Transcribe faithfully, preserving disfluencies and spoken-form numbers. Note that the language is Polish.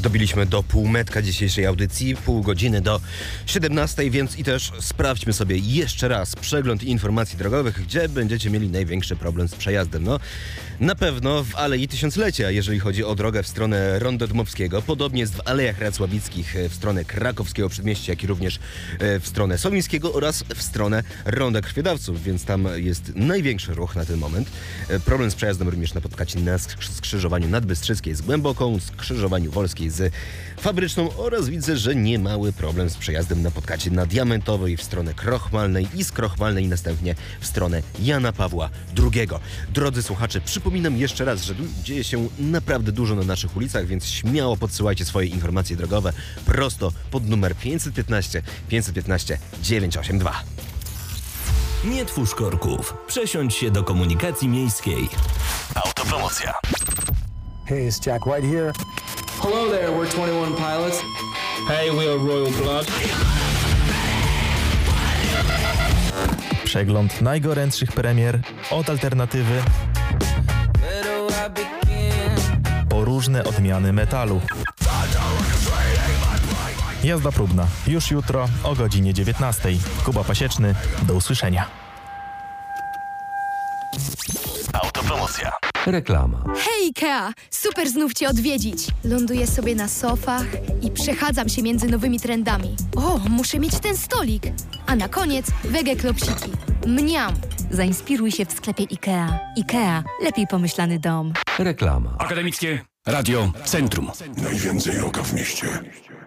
Dobiliśmy do półmetka dzisiejszej audycji, pół godziny do siedemnastej, więc i też sprawdźmy sobie jeszcze raz przegląd informacji drogowych, gdzie będziecie mieli największy problem z przejazdem. No, na pewno w Alei Tysiąclecia, jeżeli chodzi o drogę w stronę Ronda Dmowskiego. Podobnie jest w Alejach Racławickich w stronę Krakowskiego Przedmieścia, jak i również w stronę Solińskiego oraz w stronę Ronda Krwiodawców, więc tam jest największy ruch na ten moment. Problem z przejazdem również napotykacie na skrzyżowaniu Nadbystrzyckiej z Głęboką, skrzyżowaniu Wolskiej z Fabryczną oraz widzę, że niemały problem z przejazdem napotkacie na Diamentowej w stronę Krochmalnej i z Krochmalnej następnie w stronę Jana Pawła drugiego. Drodzy słuchacze, przypominam jeszcze raz, że dzieje się naprawdę dużo na naszych ulicach, więc śmiało podsyłajcie swoje informacje drogowe prosto pod numer pięćset piętnaście pięćset piętnaście dziewięćset osiemdziesiąt dwa. Nie twórz korków. Przesiądź się do komunikacji miejskiej. Autopromocja. Hey, it's Jack White here. Hello there, we're twenty-one Pilots. Hey, we are Royal Blood. Przegląd najgorętszych premier od alternatywy po różne odmiany metalu. Jazda próbna już jutro o godzinie dziewiętnastej. Kuba Pasieczny, do usłyszenia. Autopromocja. Reklama. Hej Ikea! Super znów Cię odwiedzić. Ląduję sobie na sofach i przechadzam się między nowymi trendami. O, muszę mieć ten stolik. A na koniec wege klopsiki. Mniam! Zainspiruj się w sklepie Ikea. Ikea. Lepiej pomyślany dom. Reklama. Akademickie Radio Centrum. Najwięcej rocka w mieście.